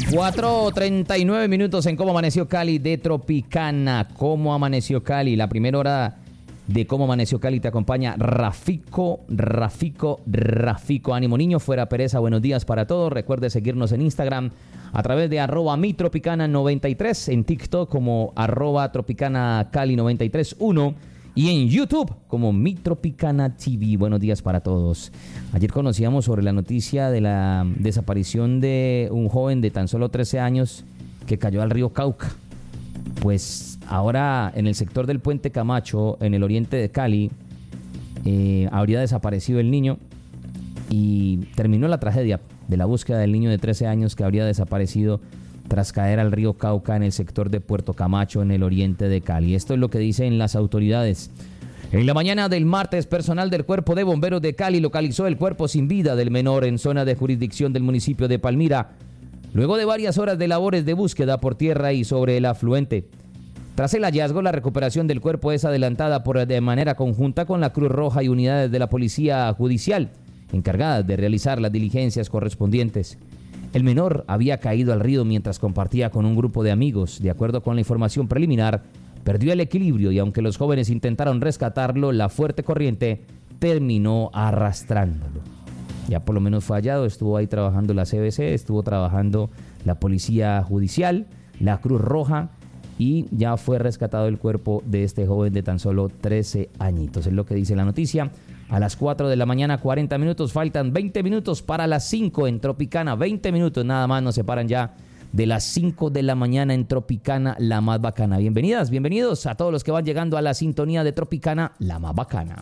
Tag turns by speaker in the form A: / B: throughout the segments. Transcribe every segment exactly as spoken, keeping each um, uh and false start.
A: cuatro treinta y nueve minutos en Cómo Amaneció Cali de Tropicana. ¿Cómo amaneció Cali? La primera hora de Cómo Amaneció Cali te acompaña Rafico, Rafico, Rafico. Ánimo niño, fuera pereza, buenos días para todos. Recuerde seguirnos en Instagram a través de arroba mi tropicana noventa y tres, en TikTok como arroba tropicana cali noventa y tres uno y en YouTube como Mi Tropicana T V. Buenos días para todos. Ayer conocíamos sobre la noticia de la desaparición de un joven de tan solo trece años que cayó al río Cauca. Pues ahora en el sector del Puente Camacho, en el oriente de Cali, eh, habría desaparecido el niño y terminó la tragedia de la búsqueda del niño de trece años que habría desaparecido tras caer al río Cauca en el sector de Puerto Camacho, en el oriente de Cali. Esto es lo que dicen las autoridades. En la mañana del martes, personal del Cuerpo de Bomberos de Cali localizó el cuerpo sin vida del menor en zona de jurisdicción del municipio de Palmira, luego de varias horas de labores de búsqueda por tierra y sobre el afluente. Tras el hallazgo, la recuperación del cuerpo es adelantada por, de manera conjunta con la Cruz Roja y unidades de la Policía Judicial, encargadas de realizar las diligencias correspondientes. El menor había caído al río mientras compartía con un grupo de amigos. De acuerdo con la información preliminar, perdió el equilibrio y aunque los jóvenes intentaron rescatarlo, la fuerte corriente terminó arrastrándolo. Ya por lo menos fue hallado, estuvo ahí trabajando la C B C, estuvo trabajando la Policía Judicial, la Cruz Roja, y ya fue rescatado el cuerpo de este joven de tan solo trece añitos. Es lo que dice la noticia. A las cuatro de la mañana, cuarenta minutos, faltan veinte minutos para las cinco en Tropicana. veinte minutos nada más nos separan ya de las cinco de la mañana en Tropicana, la más bacana. Bienvenidas, bienvenidos a todos los que van llegando a la sintonía de Tropicana, la más bacana.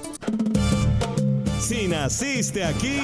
B: Si naciste aquí,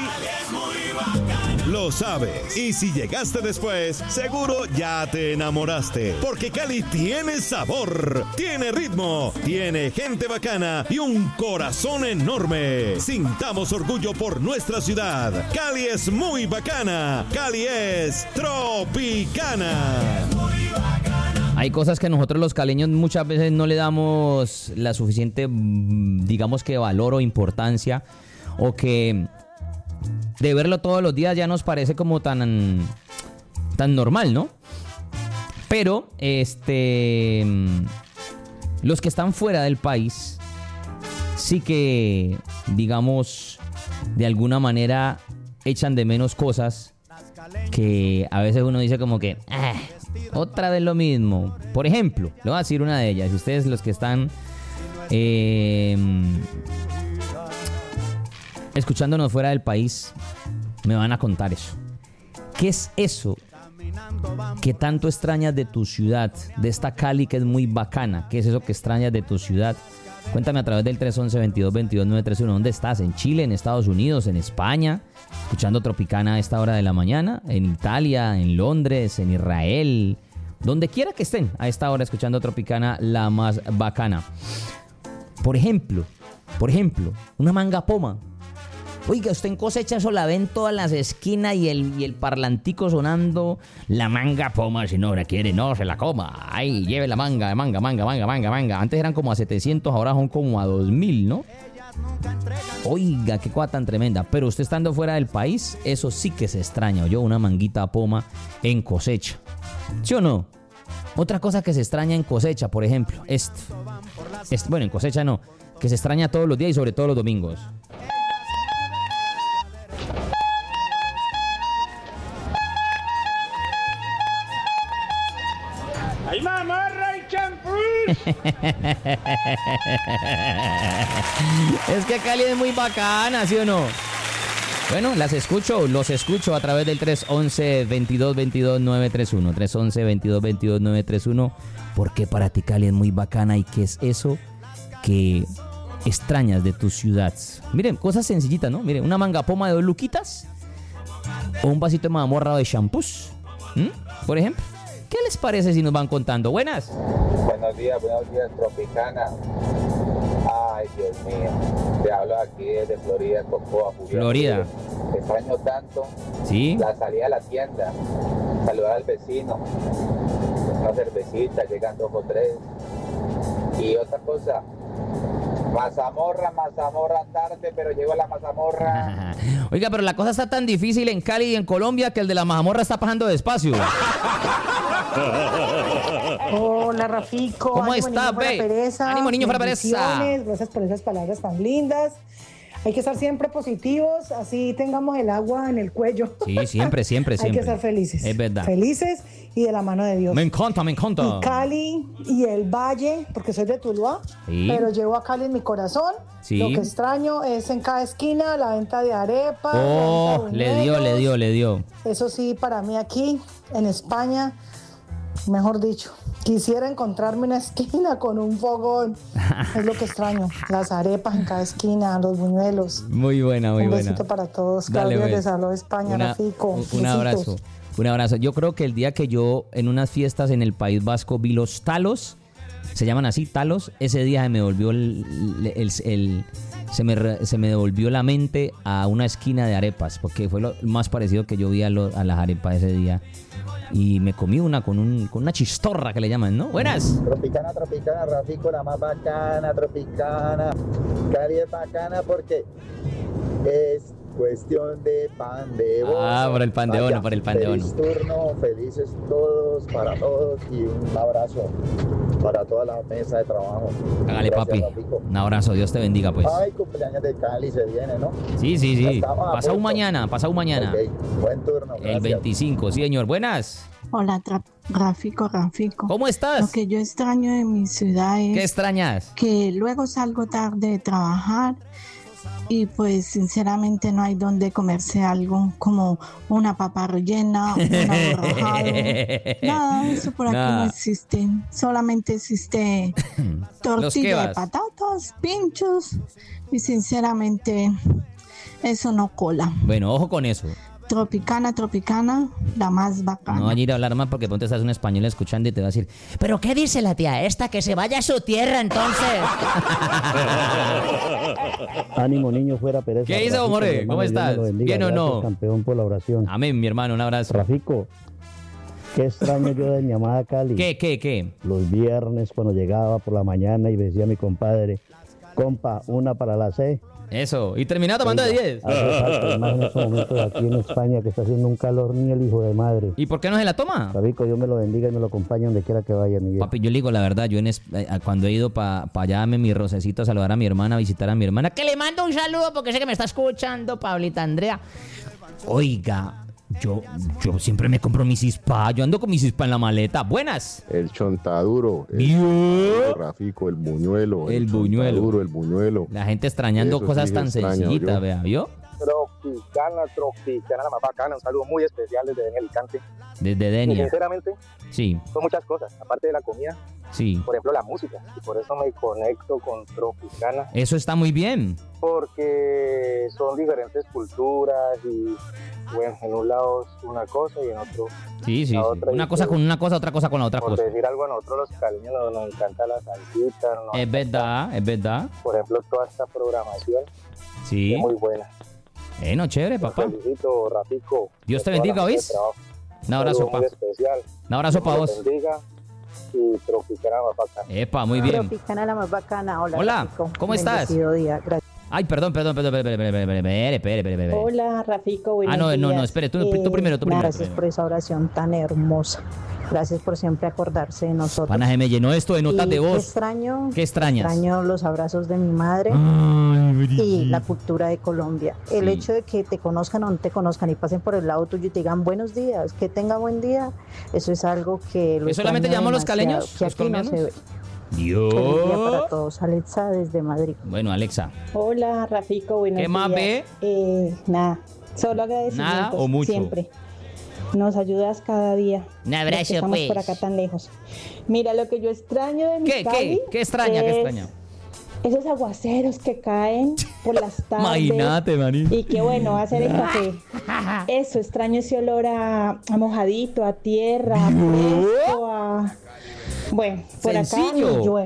B: lo sabes. Y si llegaste después, seguro ya te enamoraste. Porque Cali tiene sabor, tiene ritmo, tiene gente bacana y un corazón enorme. Sintamos orgullo por nuestra ciudad. Cali es muy bacana. Cali es Tropicana.
A: Hay cosas que nosotros los caleños muchas veces no le damos la suficiente, digamos que valor o importancia, o que de verlo todos los días ya nos parece como tan, tan normal, ¿no? Pero este, los que están fuera del país sí que, digamos, de alguna manera echan de menos cosas que a veces uno dice como que ah, otra vez lo mismo. Por ejemplo, le voy a decir una de ellas. Si ustedes los que están eh, escuchándonos fuera del país me van a contar eso. ¿Qué es eso que tanto extrañas de tu ciudad, de esta Cali que es muy bacana? ¿Qué es eso que extrañas de tu ciudad? Cuéntame a través del tres once, veintidós veintidós, nueve tres uno. ¿Dónde estás? ¿En Chile, en Estados Unidos, en España? Escuchando Tropicana a esta hora de la mañana. ¿En Italia, en Londres, en Israel? Donde quiera que estén a esta hora escuchando Tropicana, la más bacana. Por ejemplo, por ejemplo, una manga poma. Oiga, usted en Cosecha eso la ven todas las esquinas y el, y el parlantico sonando. La manga poma, si no la quiere, no se la coma. Ay, lleve la manga, manga, manga, manga, manga, manga. Antes eran como a setecientos, ahora son como a dos mil, ¿no? Oiga, qué cosa tan tremenda. Pero usted estando fuera del país, eso sí que se extraña. Yo una manguita poma en Cosecha. ¿Sí o no? Otra cosa que se extraña en Cosecha, por ejemplo, esto. esto bueno, en Cosecha no. Que se extraña todos los días y sobre todo los domingos.
C: ¡Ay, mamarra y champú!
A: Es que Cali es muy bacana, ¿sí o no? Bueno, las escucho, los escucho a través del tres once, veintidós veintidós, nueve tres uno. tres once, veintidós veintidós, nueve tres uno. Porque para ti Cali es muy bacana y qué es eso que extrañas de tu ciudad. Miren, cosas sencillitas, ¿no? Miren, una manga poma de dos luquitas o un vasito de mazamorra de shampoos, ¿Mm? Por ejemplo. ¿Qué les parece si nos van contando? Buenas.
D: Buenos días, buenos días, Tropicana. Ay, Dios mío. Te hablo aquí desde Florida, Cocoa, Julián.
A: Florida.
D: Te extraño tanto.
A: Sí.
D: La salida a la tienda, saludar al vecino, una cervecita, llegan dos o tres. Y otra cosa, Mazamorra, mazamorra tarde, pero llegó la mazamorra.
A: Oiga, pero la cosa está tan difícil en Cali y en Colombia que el de la mazamorra está pasando despacio.
E: Hola, Rafico.
A: ¿Cómo
E: Ánimo,
A: está,
E: niño fuera
A: ve?
E: pereza.
A: Ánimo, niño fuera pereza.
E: Bendiciones. Gracias por esas palabras tan lindas. Hay que estar siempre positivos, así tengamos el agua en el cuello.
A: Sí, siempre, siempre, siempre.
E: Hay que ser felices.
A: Es verdad.
E: Felices y de la mano de Dios.
A: Me encanta, me encanta.
E: Y Cali y el Valle, porque soy de Tuluá,
A: Sí.
E: pero llevo a Cali en mi corazón.
A: Sí.
E: Lo que extraño es en cada esquina la venta de arepas.
A: Oh,
E: la venta de
A: le dio, le
E: buñuelos.
A: dio, le dio.
E: Eso sí, para mí aquí, en España, mejor dicho, quisiera encontrarme una esquina con un fogón. Es lo que extraño. Las arepas en cada esquina, los buñuelos.
A: Muy buena, muy
E: un
A: buena.
E: besito para todos.
A: Dale,
E: Claudia
A: pues.
E: de Salud España,
A: Una-
E: Rafico.
A: un, un
E: Besitos.
A: abrazo, un abrazo. Yo creo que el día que yo en unas fiestas en el País Vasco vi los talos, se llaman así, talos, ese día se me volvió el, el- el- el- se me re- se me devolvió la mente a una esquina de arepas, porque fue lo más parecido que yo vi a, lo- a las arepas ese día. Y me comí una con un con una chistorra que le llaman, ¿no? Buenas.
D: Tropicana, tropicana, Rafico, la más bacana, tropicana. Cali es bacana porque es cuestión de pan de bono.
A: Ah, por el pan de bono,
D: Vaya,
A: por el pan de
D: feliz
A: bono.
D: turno, felices todos, para todos y un abrazo para toda la mesa de trabajo.
A: Hágale,
D: Gracias,
A: papi.
D: Rafico.
A: Un abrazo, Dios te bendiga, pues.
D: Ay, cumpleaños de Cali se viene, ¿no?
A: Sí, sí,
D: Ya
A: sí.
D: estamos a
A: Pasado
D: punto.
A: mañana, pasado mañana.
D: Ok, buen turno.
A: El
D: gracias.
A: veinticinco, sí, señor. Buenas.
F: Hola, Tra- Rafico, Rafico.
A: ¿Cómo
F: Lo
A: estás?
F: que yo extraño de mi ciudad
A: ¿Qué
F: es
A: extrañas?
F: que luego salgo tarde de trabajar y pues sinceramente no hay donde comerse algo como una papa rellena, un aborrajado. Nada de eso por aquí
A: Nada.
F: no existe. Solamente existe tortilla de
A: kebabs.
F: patatas, pinchos y sinceramente eso no cola.
A: Bueno, ojo con eso.
F: Tropicana, tropicana, la más bacana.
A: No vaya a ir a hablar más porque pronto estás un español escuchando y te va a decir,
G: ¿Pero qué dice la tía esta? Que se vaya a su tierra entonces.
H: Ánimo, niño, fuera pereza.
A: ¿Qué dice,
H: Rafico,
A: More?
H: mi hermano,
A: ¿Cómo
H: Dios me
A: estás?
H: lo bendiga.
A: ¿Bien o
H: Gracias,
A: no?
H: campeón, por la oración.
A: amén, mi hermano, un abrazo.
H: Rafico, qué extraño yo de mi amada Cali.
A: ¿Qué, qué, qué?
H: Los viernes cuando llegaba por la mañana y me decía mi compadre, compa, una para la C.
A: Eso. Y terminado tomando de diez.
H: Hace falta, más en estos momentos aquí en España que está haciendo un calor ni el hijo de madre.
A: ¿Y por qué no se la toma?
H: Rafico, Dios me lo bendiga y me lo acompañe donde quiera que vaya, mi viejo.
A: Papi, yo le digo la verdad, yo en es- eh, cuando he ido para allá, dame mi rocecito a saludar a mi hermana, a visitar a mi hermana.
G: Que le mando un saludo porque sé que me está escuchando, Pablita Andrea.
A: Oiga, yo, yo siempre me compro mi cispa, yo ando con mi cispa en la maleta. Buenas.
I: El chontaduro, el
A: Bien.
I: Rafico, el buñuelo,
A: El buñuelo.
I: chontaduro, el buñuelo.
A: La gente extrañando
I: Eso
A: cosas
I: sí
A: tan
I: extraño
A: sencillitas,
I: yo.
A: vea, ¿vio?
J: Tropicana, tropicana, la más bacana. Un saludo muy especial desde en Alicante.
A: Desde
J: Y
A: Denia.
J: sinceramente,
A: Sí,
J: son muchas cosas, aparte de la comida,
A: sí.
J: por ejemplo la música. Y por eso me conecto con Tropicana,
A: Eso está muy bien.
J: porque son diferentes culturas y, bueno, en un lado es una cosa y en otro,
A: Sí, sí,
J: La
A: sí.
J: otra
A: Una
J: dice-
A: cosa con una cosa, otra cosa con la otra
J: por
A: cosa.
J: decir algo, a nosotros los caleños nos, nos encanta la salsita, nos
A: Es
J: encanta,
A: verdad, es verdad.
J: por ejemplo, toda esta programación
A: Sí.
J: es muy buena.
A: Bueno, chévere,
J: Los
A: papá.
J: felicito, Rafico.
A: Dios te
J: por toda
A: bendiga,
J: la mesa de
A: ¿oís?
J: trabajo.
A: Un abrazo,
J: Saludo
A: pa.
J: muy especial.
A: Un abrazo para
J: Dios
A: vos.
J: bendiga y Tropicana más bacana.
A: Epa, muy bien.
K: Tropicana, la más bacana. Hola,
A: Hola,
K: Rafico.
A: ¿cómo estás?
K: Bendecido día. Gracias.
A: Ay, perdón, perdón, perdón, espere, espere, espere, espere, espere, espere, espere.
K: Hola, Rafico. Buenos
A: Ah, no, no, no,
K: días.
A: espere, tú, tú primero, tú primero.
K: Gracias por esa oración tan hermosa. Gracias por siempre acordarse de nosotros.
A: Pana, se me llenó esto de notas
K: Y
A: de
K: qué
A: voz.
K: extraño,
A: ¿Qué extrañas?
K: extraño los abrazos de mi madre
A: Ay,
K: y
A: Brigitte.
K: la cultura de Colombia. El
A: Sí.
K: hecho de que te conozcan o no te conozcan y pasen por el lado tuyo y te digan buenos días, que tenga buen día, eso es algo que lo
A: ¿Que solamente
K: extraño
A: llamamos los
K: demasiado,
A: caleños,
K: que
A: los
K: aquí no se
A: colombianos?
K: ve. Feliz día para
A: Dios.
K: todos. Alexa desde Madrid.
A: Bueno, Alexa.
K: Hola, Rafico, buenos
A: ¿Qué más
K: días.
A: ve?
K: Eh, nada, solo agradecimientos.
A: ¿Nada o mucho?
K: Siempre. Nos ayudas cada día.
G: Un
K: los
G: abrazo,
K: que estamos
G: pues.
K: por acá tan lejos. Mira, lo que yo extraño de mi
A: ¿Qué,
K: Cali
A: qué? ¿Qué extraña, qué
K: es
A: extraña?
K: Esos aguaceros que caen por las tardes.
A: Imagínate, maní.
K: Y que bueno, hacer el café. Eso, extraño ese olor a, a mojadito, a tierra, a fresco, a... Bueno, por acá
A: Sencillo.
K: ni llueve.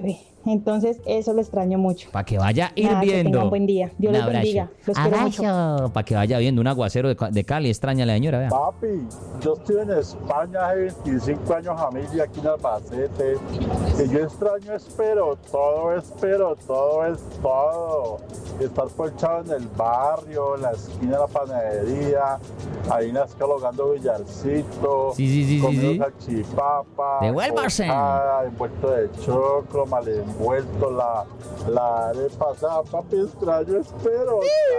L: Entonces, eso lo extraño mucho.
A: Para que vaya
L: Nada, que
A: hirviendo.
L: tengan buen día. Dios
A: Un
L: les
A: abrazo.
L: bendiga. Los quiero mucho.
A: Para que vaya viendo un aguacero de, de Cali. Extraña a la señora, vea.
M: Papi, yo estoy en España hace veinticinco años, familia, aquí en Albacete. Y yo extraño, espero, todo espero, todo es todo. Estar ponchado en el barrio, en la esquina de la panadería, ahí en la escala jugando billarcito,
A: Sí, sí, sí, sí,
M: comiendo
A: sí.
M: salchipapa,
A: Devuélvase.
M: cocada, envuelto de choclo, mal envuelto, la, la arepa, o sea, papi, extraño, espero.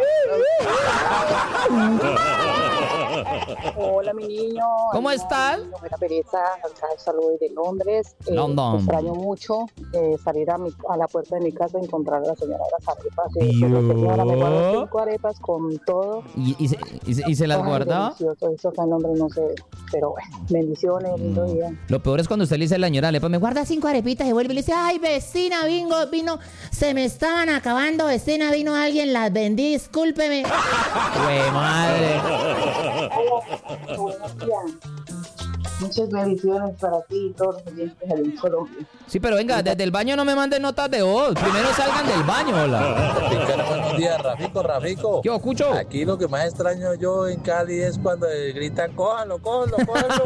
N: Hola, mi niño.
A: ¿Cómo
N: Ay,
A: estás?
N: no, Buena pereza, acá saludos de Londres. Eh,
A: London.
N: Extraño mucho eh, salir a, mi, a la puerta de mi casa y encontrar a la señora de las arepas. Eh,
A: Dios.
N: pues, la señora me guardó cinco arepas con todo.
A: ¿Y, y, se, y, se, y se las
N: Ay,
A: guardaba?
N: Delicioso, eso acá en Londres no sé, pero bueno, bendiciones, lindo día.
A: Lo peor es cuando usted le dice a la señora, Lepa, me guarda
G: Guarda cinco arepitas y vuelve y le dice, ay, vecina, vino, vino, se me estaban acabando, vecina, vino alguien, las vendí, discúlpeme.
A: ¡Güey, madre!
N: Buenos días. Muchas bendiciones para ti y todos los oyentes de Colombia.
A: Sí, pero venga, desde el baño no me manden notas de voz. Primero salgan del baño, hola.
O: Buenos días, Rafico, Rafico.
A: Yo, escucho.
O: Aquí lo que más extraño yo en Cali es cuando gritan, cójalo, cójalo, cójalo.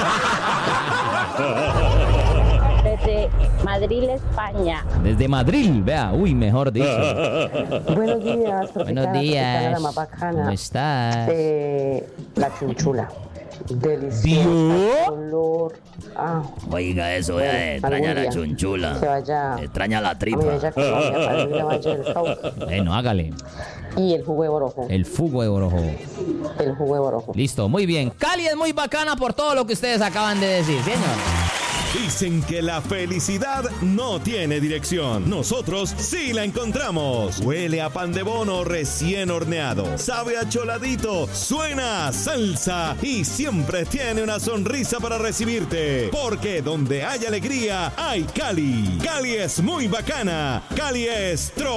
P: Desde Madrid, España.
A: Desde Madrid, vea. Uy, mejor dicho.
Q: Buenos días,
A: Buenos
Q: Tropicana,
A: días.
Q: Tropicana, la más bacana.
A: ¿Cómo estás?
Q: Eh, la chunchula. Deliciosa.
A: ¿Vio?
Q: Olor. Ah,
R: Oiga eso,
Q: bueno,
R: eh, extraña
Q: algún
R: la
Q: día
R: chunchula.
Q: Se vaya.
R: Extraña la
Q: A
R: tripa.
Q: mi bella Colombia, para ir a Valle del Cauca.
A: Bueno, hágale.
Q: Y el jugo de borojo.
A: El fugo de borojo.
Q: El jugo de borojo.
A: Listo, muy bien. Cali es muy bacana por todo lo que ustedes acaban de decir, señor.
B: Dicen que la felicidad no tiene dirección. Nosotros sí la encontramos. Huele a pan de bono recién horneado. Sabe a choladito. Suena a salsa. Y siempre tiene una sonrisa para recibirte. Porque donde hay alegría, hay Cali. Cali es muy bacana. Cali es tro